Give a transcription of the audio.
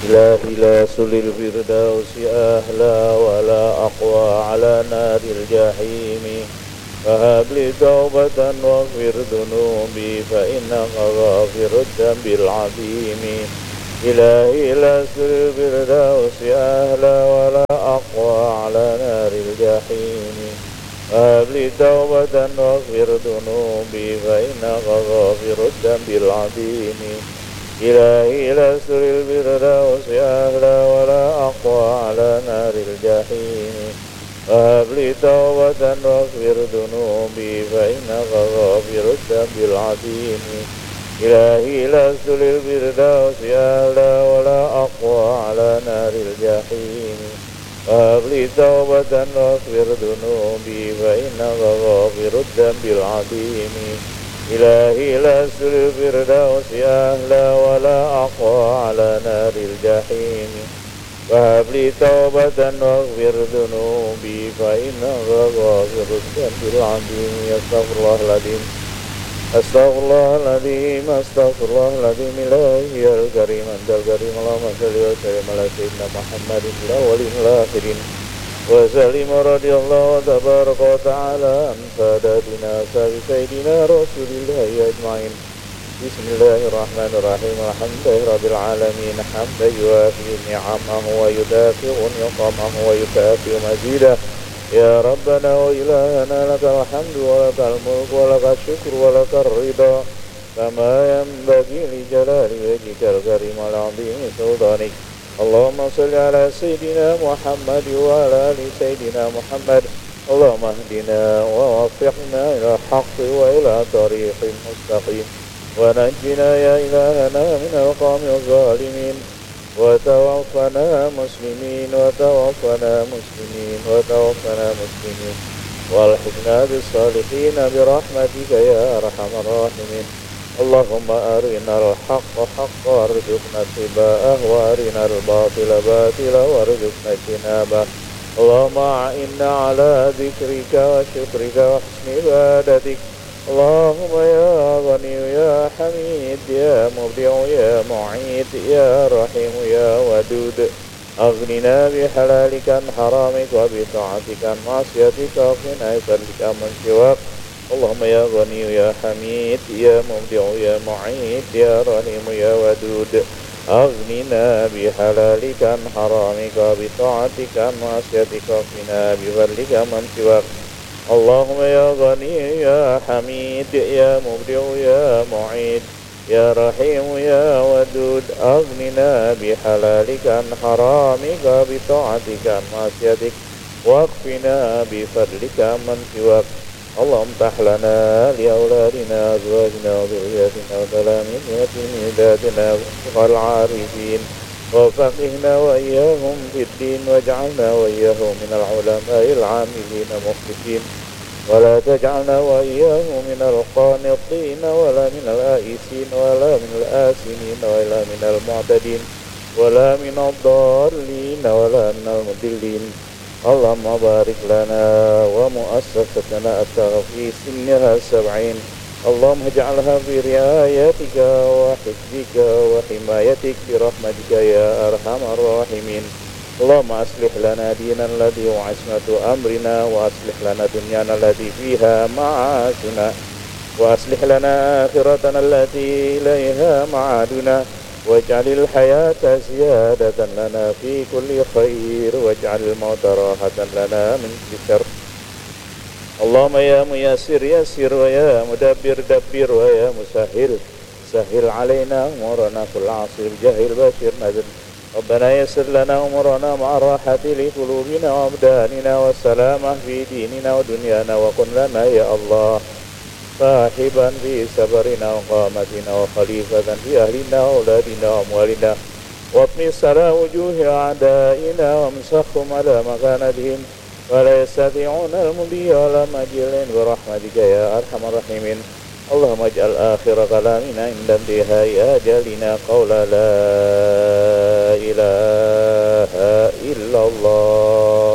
إلهي لا سل الفردوس أهلا ولا أقوى على نار الجحيم فهب لي توبة واغفر ذنوبي فإنك غافر الذنب العظيم إلهي لا سل الفردوس أهلا ولا أقوى على نار الجحيم فهب لي توبة واغفر ذنوبي فإنك غافر الذنب العظيم إلهي لست للفردوس أهلا ولا أقوى على نار الجحيم فهب لي توبة واغفر ذنوبي فإنك غافر الذنب العظيم إلهي لست للفردوس أهلا ولا أقوى على نار الجحيم فهب لي توبة واغفر ذنوبي فإنك غافر الذنب العظيم إلهي لست للفردوس أهلا ولا أقوى على نار الجحيم فهب لي توبة واغفر ذنوبي فإنك غافر الذنب العظيم أستغفر الله العظيم أستغفر الله العظيم أستغفر الله العظيم إلهي الكريم أنت الكريم اللهم صل وسلم على سيدنا محمد في الأولين والآخرين وسلم رضي الله تبارك وتعالى عن ساداتنا سيدنا رسول الله أجمعين بسم الله الرحمن الرحيم الحمد لله رب العالمين حمدا يوافي نعمه ويدافع نقمه ويكافئ مزيده يا ربنا وإلهنا لك الحمد ولك الملك ولك الشكر ولك الرضا كما ينبغي لجلال وجهك الكريم العظيم سلطانك اللهم صل على سيدنا محمد وعلى آل سيدنا محمد اللهم اهدنا ووفقنا إلى الحق وإلى طريق مستقيم ونجنا يا إلهنا من القوم الظالمين وتوفنا مسلمين وتوفنا مسلمين وتوفنا مسلمين والحقنا بالصالحين برحمتك يا أرحم الراحمين اللهم أرنا الحق حقا وارزقنا اتباعه وأرنا الباطل باطلا وارزقنا اجتنابه اللهم أعنا على ذكرك وشكرك وحسن عبادتك اللهم يا غني يا حميد يا مبدع يا معيد يا رحيم يا ودود أغننا بحلالك عن حرامك وبطاعتك عن معصيتك وقنا بفضلك من سواك اللهم يا غني يا حميد يا مبدع يا معيد يا رحيم يا ودود أغننا بحلالك عن حرامك وبطاعتك عن معصيتك وقنا بفضلك من سواك اللهم يا غني يا حميد يا مبدع يا معيد يا رحيم يا ودود أغننا بحلالك عن حرامك بطاعتك عن معصيتك واكفنا بفضلك من سواك اللهم افتح لنا لأولادنا أزواجنا وذرياتنا وتلاميذنا وتلميذاتنا وفقه العارفين وفقهنا وإياهم في الدين واجعلنا وإياهم من العلماء العاملين المخلصين ولا تجعلنا وإياهم من القانطين ولا من الآئسين ولا من الآسنين ولا من المعتدين ولا من الضالين ولا من المضلين اللهم بارك لنا ومؤسستنا في سنها 70 اللهم اجعلها في رعايتك وحفظك وحمايتك برحمتك يا أرحم الراحمين اللهم أصلح لنا دينا الذي هو عصمة أمرنا وأصلح لنا دنيانا التي فيها معاشنا وأصلح لنا آخرتنا التي إليها معادنا واجعل الحياة زيادة لنا في كل خير واجعل الموت راحة لنا من كل شر اللهم يا ميسر يسر ويا مدبر دبر ويا مسهل سهل علينا أمورنا كل عصير جهل بشر نزل ربنا يسر لنا أمورنا مع الراحة لقلوبنا وأبداننا والسلامة في ديننا ودنيانا وكن لنا يا الله صاحبا في سفرنا وقامتنا وخليفة في أهلنا وأولادنا وأموالنا واطمس على وجوه أعدائنا وامسخهم على مكانتهم ولا يستطيعون المضي ولا مجيء برحمتك يا أرحم الراحمين اللهم اجعل آخر كلامنا عند انتهاء أجلنا قول لا إله إلا الله.